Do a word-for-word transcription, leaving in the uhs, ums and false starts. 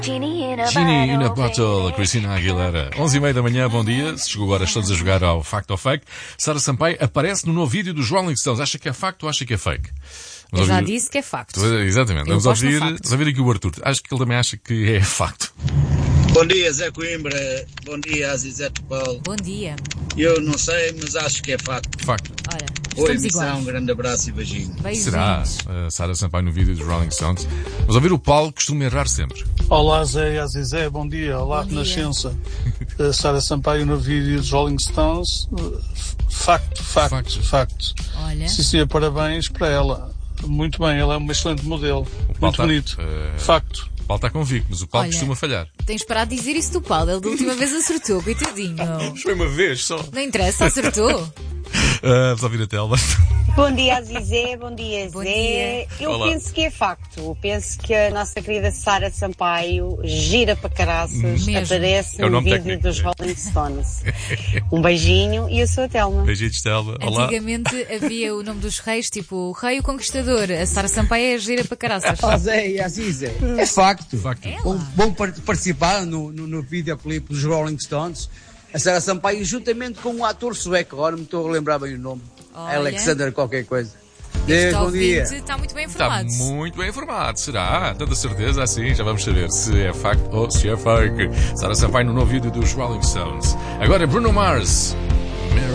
Genie in a Bottle, Cristina Aguilera. onze e meia da manhã, bom dia. Se chegou agora, estamos a jogar ao Fact or Fake. Sara Sampaio aparece no novo vídeo dos Rolling Stones. Acha que é facto ou acha que é fake? Vamos Eu já ouvir... disse que é facto. Exatamente. Vamos ouvir, vamos ouvir aqui o Arthur. Acho que ele também acha que é facto. Bom dia, Zé Coimbra. Bom dia, Azizete Paulo. Bom dia. Eu não sei, mas acho que é facto. Facto. Ora, Boa estamos emissão, iguais. um grande abraço e beijinho. Beijinhos. Será? Uh, Sara Sampaio no vídeo dos Rolling Stones. Vamos ouvir o Paulo, que costuma errar sempre. Olá, Zé e Azizé, bom dia. Olá, Bom dia. Renascença. Uh, Sara Sampaio no vídeo dos Rolling Stones. Uh, facto, facto, Facto. facto. Olha. Sim, sim, parabéns para ela. Muito bem, ela é uma excelente modelo. Paulo Muito tá- bonito. uh, Facto. O Paulo está convicto, mas o Paulo Olha. costuma falhar. Tens parado de dizer isso do Paulo. Ele da última vez acertou, coitadinho. Foi uma vez só. Não interessa, acertou. Uh, vamos ouvir a tela. Bom dia, Azizé. Bom dia, Bom Zé. Eu Olá. penso que é facto. Eu penso que a nossa querida Sara Sampaio gira para caraças, Mesmo. aparece É o no nome vídeo técnico. dos Rolling Stones. Um beijinho e eu sou a Telma. Beijinhos, Telma. Olá. Antigamente havia o nome dos reis, tipo o Rei o Conquistador. A Sara Sampaio é gira para caraças. Ó Zé e Aziza, é facto. Facto. Bom, bom par- participar no, no, no videoclipe dos Rolling Stones. A Sara Sampaio, juntamente com um ator sueco, agora me estou a lembrar bem o nome. Olha. Alexander qualquer coisa. Este Deus, bom dia. ouvinte está muito bem Está informado. muito bem informado, será? Tanta certeza assim, já vamos saber se é facto ou se é fake. Sara Sampaio no novo vídeo dos Rolling Stones. Agora Bruno Mars.